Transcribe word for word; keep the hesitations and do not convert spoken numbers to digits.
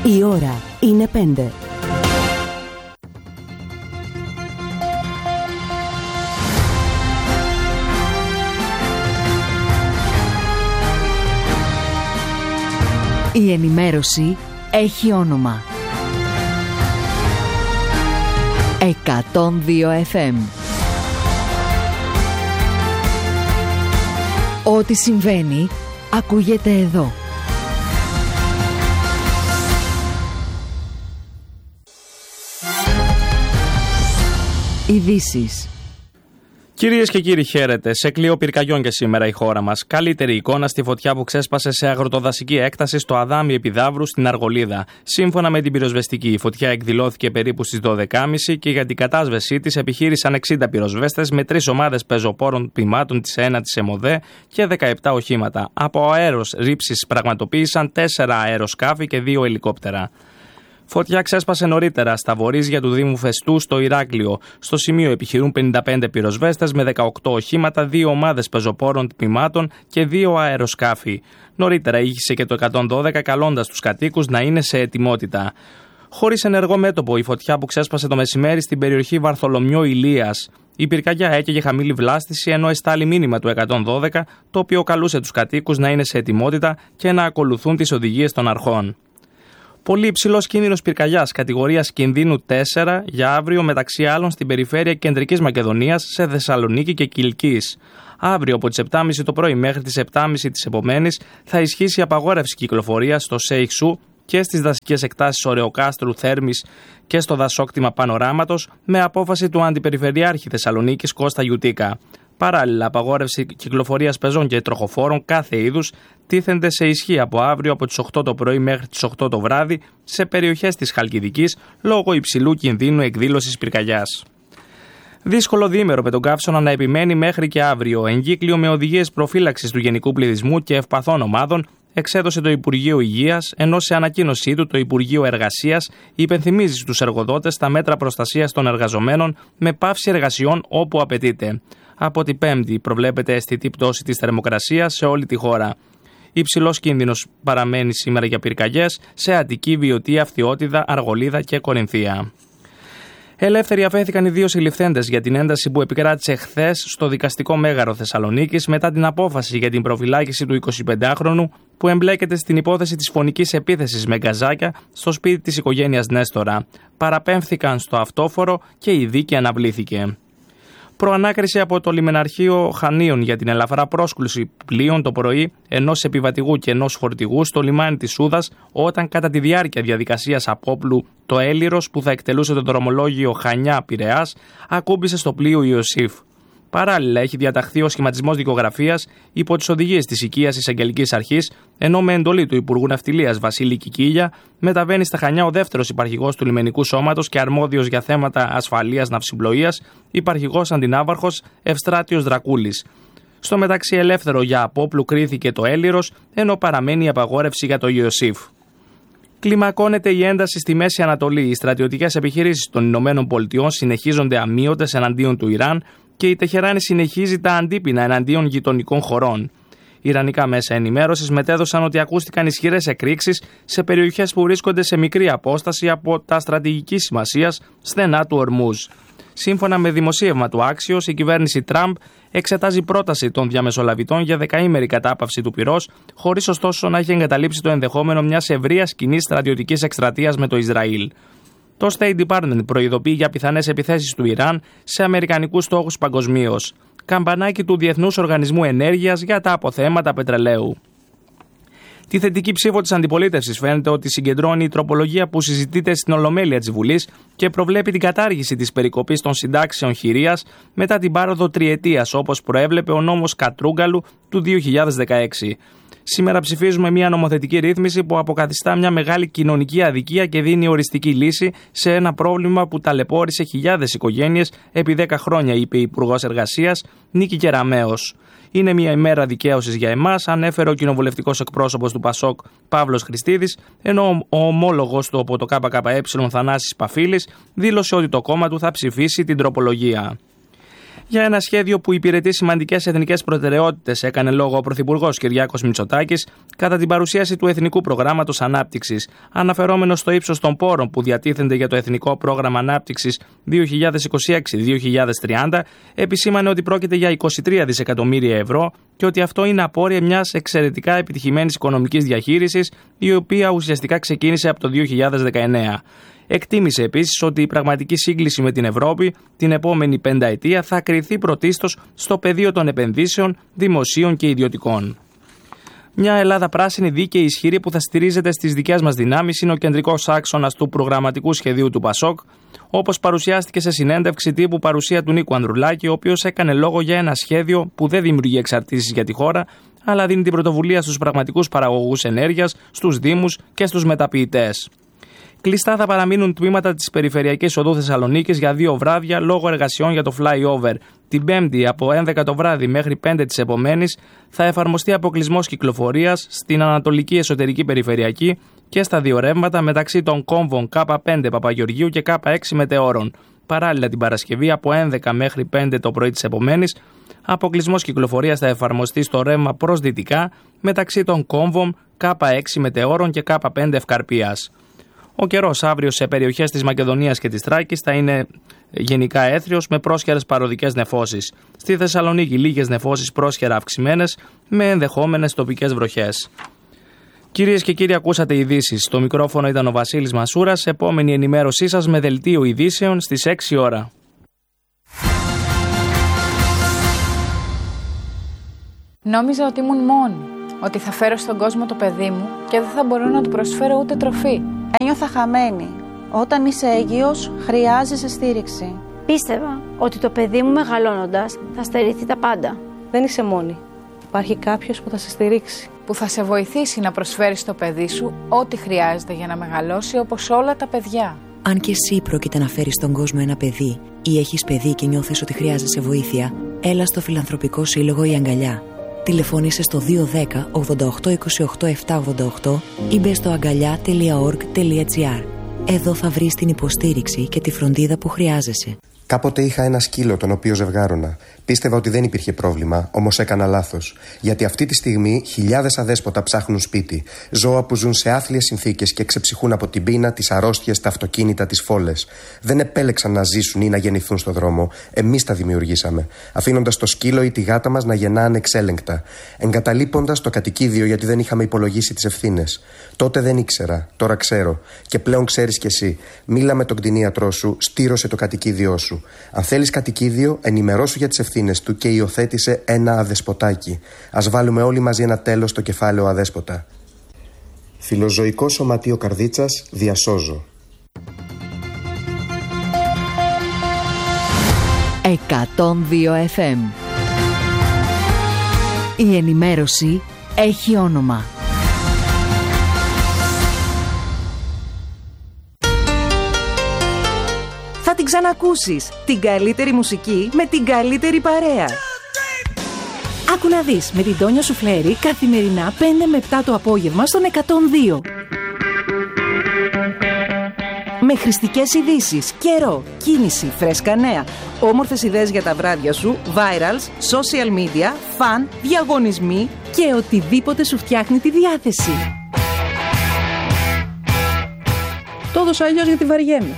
Η ώρα είναι πέντε. Η ενημέρωση έχει όνομα. εκατόν δύο εφ εμ. Ό,τι συμβαίνει ακούγεται εδώ. Ειδήσεις. Κυρίες και κύριοι, χαίρετε. Σε κλειό πυρκαγιών και σήμερα η χώρα μας. Καλύτερη εικόνα στη φωτιά που ξέσπασε σε αγροτοδασική έκταση στο Αδάμι Επιδαύρου στην Αργολίδα. Σύμφωνα με την πυροσβεστική, η φωτιά εκδηλώθηκε περίπου στις δώδεκα και μισή και για την κατάσβεσή της επιχείρησαν εξήντα πυροσβέστες με τρεις ομάδες πεζοπόρων τμήματων της ΕΝΑ της ΕΜΟΔΕ και δεκαεπτά οχήματα. Από αέρος ρήψης πραγματοποίησαν τέσσερα αεροσκάφη και δύο ελικόπτερα. Φωτιά ξέσπασε νωρίτερα στα βορίζια του Δήμου Φεστού στο Ηράκλειο. Στο σημείο επιχειρούν πενήντα πέντε πυροσβέστες με δεκαοκτώ οχήματα, δύο ομάδες πεζοπόρων τμήματων και δύο αεροσκάφη. Νωρίτερα ήχησε και το εκατόν δώδεκα καλώντας τους κατοίκους να είναι σε ετοιμότητα. Χωρίς ενεργό μέτωπο η φωτιά που ξέσπασε το μεσημέρι στην περιοχή Βαρθολομιό Ηλίας. Η πυρκαγιά έκαιγε χαμηλή βλάστηση ενώ εστάλει μήνυμα του εκατόν δώδεκα, το οποίο καλούσε τους κατοίκους να είναι σε ετοιμότητα και να ακολουθούν τις οδηγίες των αρχών. Πολύ υψηλός κίνδυνος πυρκαγιάς κατηγορίας κινδύνου τέσσερα για αύριο μεταξύ άλλων στην περιφέρεια Κεντρικής Μακεδονίας, σε Θεσσαλονίκη και Κιλκής. Αύριο από τις επτά και μισή το πρωί μέχρι τις επτά και μισή της επομένης θα ισχύσει απαγόρευση κυκλοφορίας στο ΣΕΙΧΣΟΥ και στις δασικές εκτάσεις Ωρεοκάστρου, Θέρμης και στο δασόκτημα Πανοράματος με απόφαση του Αντιπεριφερειάρχη Θεσσαλονίκης Κώστα Γιουτίκα. Παράλληλα, απαγόρευση κυκλοφορίας πεζών και τροχοφόρων κάθε είδους τίθενται σε ισχύ από αύριο από τις οκτώ το πρωί μέχρι τις οκτώ το βράδυ σε περιοχές της Χαλκιδικής λόγω υψηλού κινδύνου εκδήλωσης πυρκαγιάς. Δύσκολο διήμερο με τον καύσωνα να επιμένει μέχρι και αύριο. Εγκύκλιο με οδηγίες προφύλαξης του γενικού πληθυσμού και ευπαθών ομάδων εξέδωσε το Υπουργείο Υγείας, ενώ σε ανακοίνωσή του το Υπουργείο Εργασίας υπενθυμίζει στους εργοδότες τα μέτρα προστασίας των εργαζομένων με πάυση εργασιών όπου απαιτείται. Από την Πέμπτη προβλέπεται αισθητή πτώση της θερμοκρασίας σε όλη τη χώρα. Υψηλός κίνδυνος παραμένει σήμερα για πυρκαγιές σε Αττική, Βιωτία, Φθιώτιδα, Αργολίδα και Κορινθία. Ελεύθεροι αφέθηκαν οι δύο συλληφθέντες για την ένταση που επικράτησε χθες στο δικαστικό μέγαρο Θεσσαλονίκης μετά την απόφαση για την προφυλάκηση του εικοσιπεντάχρονου που εμπλέκεται στην υπόθεση της φωνικής επίθεσης με γκαζάκια στο σπίτι της οικογένειας Νέστορα. Παραπέμφθηκαν στο αυτόφορο και η δίκη αναβλήθηκε. Προανάκριση από το λιμεναρχείο Χανίων για την ελαφρά πρόσκληση πλοίων το πρωί ενός επιβατηγού και ενός φορτηγού στο λιμάνι της Σούδας, όταν κατά τη διάρκεια διαδικασίας απόπλου το έλιρος που θα εκτελούσε το δρομολόγιο Χανιά-Πειραιάς ακούμπησε στο πλοίο Ιωσήφ. Παράλληλα, έχει διαταχθεί ο σχηματισμός δικογραφίας υπό τις οδηγίες της οικίας Εισαγγελικής Αρχής, ενώ με εντολή του Υπουργού Ναυτιλίας Βασίλη Κικίλια μεταβαίνει στα Χανιά ο δεύτερος υπαρχηγός του λιμενικού σώματος και αρμόδιος για θέματα ασφαλείας ναυσιπλοείας, υπαρχηγός αντινάβαρχος Ευστράτιος Δρακούλης. Στο μεταξύ, ελεύθερο για απόπλου κρίθηκε το έλιρος, ενώ παραμένει η απαγόρευση για το Ιωσήφ. Κλιμακώνεται η ένταση στη Μέση Ανατολή. Οι στρατιωτικές επιχειρήσεις των Ηνωμένων Πολιτειών συνεχίζονται αμείωτες εναντίον του Ιράν και η Τεχεράνη συνεχίζει τα αντίπεινα εναντίον γειτονικών χωρών. Ιρανικά μέσα ενημέρωσης μετέδωσαν ότι ακούστηκαν ισχυρές εκρήξεις σε περιοχές που βρίσκονται σε μικρή απόσταση από τα στρατηγικής σημασίας στενά του Ορμούζ. Σύμφωνα με δημοσίευμα του Άξιος, η κυβέρνηση Τραμπ εξετάζει πρόταση των διαμεσολαβητών για δεκαήμερη κατάπαυση του πυρός, χωρίς ωστόσο να έχει εγκαταλείψει το ενδεχόμενο μιας ευρείας κοινής στρατιωτικής εκστρατείας με το Ισραήλ. Το State Department προειδοποιεί για πιθανές επιθέσεις του Ιράν σε αμερικανικούς στόχους παγκοσμίως. Καμπανάκι του Διεθνούς Οργανισμού Ενέργειας για τα αποθέματα πετρελαίου. Τη θετική ψήφο της αντιπολίτευσης φαίνεται ότι συγκεντρώνει η τροπολογία που συζητείται στην Ολομέλεια της Βουλής και προβλέπει την κατάργηση της περικοπής των συντάξεων χειρίας μετά την πάροδο τριετίας, όπως προέβλεπε ο νόμος Κατρούγκαλου του δύο χιλιάδες δεκαέξι. Σήμερα ψηφίζουμε μια νομοθετική ρύθμιση που αποκαθιστά μια μεγάλη κοινωνική αδικία και δίνει οριστική λύση σε ένα πρόβλημα που ταλαιπώρησε χιλιάδες οικογένειες επί δέκα χρόνια, είπε η Υπουργός Εργασίας Νίκη Κεραμέως. Είναι μια ημέρα δικαίωσης για εμάς, ανέφερε ο κοινοβουλευτικός εκπρόσωπος του Πασόκ Παύλος Χριστίδης, ενώ ο ομόλογος του από το ΚΚΕ Θανάσης Παφίλης δήλωσε ότι το κόμμα του θα ψηφίσει την τροπολογία. Για ένα σχέδιο που υπηρετεί σημαντικές εθνικές προτεραιότητες, έκανε λόγο ο Πρωθυπουργός Κυριάκος Μητσοτάκης κατά την παρουσίαση του Εθνικού Προγράμματος Ανάπτυξης. Αναφερόμενος στο ύψος των πόρων που διατίθενται για το Εθνικό Πρόγραμμα Ανάπτυξης δύο χιλιάδες είκοσι έξι με δύο χιλιάδες τριάντα, επισήμανε ότι πρόκειται για είκοσι τρία δισεκατομμύρια ευρώ και ότι αυτό είναι απόρρια μιας εξαιρετικά επιτυχημένης οικονομικής διαχείρισης, η οποία ουσιαστικά ξεκίνησε από το δύο χιλιάδες δεκαεννέα. Εκτίμησε επίσης ότι η πραγματική σύγκληση με την Ευρώπη την επόμενη πενταετία θα κριθεί πρωτίστως στο πεδίο των επενδύσεων δημοσίων και ιδιωτικών. Μια Ελλάδα πράσινη, δίκαιη, ισχυρή που θα στηρίζεται στις δικές μας δυνάμεις είναι ο κεντρικός άξονας του προγραμματικού σχεδίου του ΠΑΣΟΚ, όπως παρουσιάστηκε σε συνέντευξη τύπου παρουσία του Νίκου Ανδρουλάκη, ο οποίος έκανε λόγο για ένα σχέδιο που δεν δημιουργεί εξαρτήσεις για τη χώρα, αλλά δίνει την πρωτοβουλία στους πραγματικούς παραγωγούς ενέργειας, στους δήμους και στους μεταποιητές. Κλειστά θα παραμείνουν τμήματα της Περιφερειακής Οδού Θεσσαλονίκης για δύο βράδια λόγω εργασιών για το flyover. Την Πέμπτη από έντεκα το βράδυ μέχρι πέντε της επομένης θα εφαρμοστεί αποκλεισμός κυκλοφορίας στην Ανατολική Εσωτερική Περιφερειακή και στα δύο ρεύματα μεταξύ των κόμβων Κ πέντε Παπαγεωργίου και Κ έξι Μετεώρων. Παράλληλα την Παρασκευή από έντεκα μέχρι πέντε το πρωί της επομένης, αποκλεισμός κυκλοφορίας θα εφαρμοστεί στο ρεύμα προς δυτικά μεταξύ των κόμβων Κ έξι Μετεώρων και Κ πέντε Ευκαρπίας. Ο καιρός αύριο σε περιοχές της Μακεδονίας και της Θράκης θα είναι γενικά έθριος με πρόσχερες παροδικές νεφώσεις. Στη Θεσσαλονίκη λίγες νεφώσεις πρόσχερα αυξημένες με ενδεχόμενες τοπικές βροχές. Κυρίες και κύριοι, ακούσατε ειδήσεις. Στο μικρόφωνο ήταν ο Βασίλης Μασούρας. Επόμενη ενημέρωσή σας με δελτίο ειδήσεων στις έξι ώρα. Νόμιζα ότι ήμουν μόνη, ότι θα φέρω στον κόσμο το παιδί μου και δεν θα μπορώ να του προσφέρω ούτε τροφή. Ένιωθα χαμένη. Όταν είσαι έγκυος, χρειάζεσαι στήριξη. Πίστευα ότι το παιδί μου μεγαλώνοντας θα στερηθεί τα πάντα. Δεν είσαι μόνη. Υπάρχει κάποιος που θα σε στηρίξει. Που θα σε βοηθήσει να προσφέρεις στο παιδί σου ό,τι χρειάζεται για να μεγαλώσει όπως όλα τα παιδιά. Αν και εσύ πρόκειται να φέρεις στον κόσμο ένα παιδί ή έχεις παιδί και νιώθεις ότι χρειάζεσαι βοήθεια, έλα στο Φιλανθρωπικό Σύλλογο Η Αγκαλιά. Τηλεφώνησε στο δύο ένα μηδέν ογδόντα οκτώ είκοσι οκτώ επτακόσια ογδόντα οκτώ ή μπε στο αγκαλιά τελεία org τελεία gr. Εδώ θα βρεις την υποστήριξη και τη φροντίδα που χρειάζεσαι. Κάποτε είχα ένα σκύλο τον οποίο ζευγάρωνα. Πίστευα ότι δεν υπήρχε πρόβλημα, όμως έκανα λάθος. Γιατί αυτή τη στιγμή χιλιάδες αδέσποτα ψάχνουν σπίτι. Ζώα που ζουν σε άθλιες συνθήκες και ξεψυχούν από την πείνα, τις αρρώστιες, τα αυτοκίνητα, τις φόλες. Δεν επέλεξαν να ζήσουν ή να γεννηθούν στο δρόμο. Εμείς τα δημιουργήσαμε. Αφήνοντας το σκύλο ή τη γάτα μας να γεννάνε εξέλεγκτα. Εγκαταλείποντας το κατοικίδιο γιατί δεν είχαμε υπολογίσει τις ευθύνες. Τότε δεν ήξερα, τώρα ξέρω. Και πλέον ξέρεις κι εσύ. Μίλα με τον κτηνίατρό σου, στήρωσε το κατοικίδιό σου. Αν θέλεις κατοικίδιο, ενημερώσου για τις ευθύνες του και υιοθέτησε ένα αδεσποτάκι. Ας βάλουμε όλοι μαζί ένα τέλος στο κεφάλαιο αδέσποτα. Φιλοζωικό Σωματείο Καρδίτσας, διασώζω. εκατόν δύο εφ εμ. Η ενημέρωση έχει όνομα. Θα την ξανακούσεις. Την καλύτερη μουσική με την καλύτερη παρέα. Άκου να δεις με την Τόνια Σουφλέρη καθημερινά πέντε με επτά το απόγευμα στον εκατόν δύο. Με χρηστικές ειδήσεις, καιρό, κίνηση, φρέσκα νέα, όμορφες ιδέες για τα βράδια σου, virals, social media, φαν, διαγωνισμοί και οτιδήποτε σου φτιάχνει τη διάθεση. Το έδωσα αλλιώς γιατί βαριέμαι.